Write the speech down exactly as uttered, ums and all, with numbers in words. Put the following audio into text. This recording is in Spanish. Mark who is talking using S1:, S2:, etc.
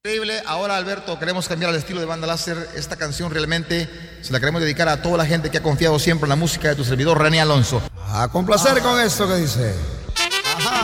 S1: Increíble. Ahora, Alberto, queremos cambiar el estilo de Banda Láser. Esta canción realmente se la queremos dedicar a toda la gente que ha confiado siempre en la música de tu servidor, René Alonso.
S2: A complacer con esto que dice.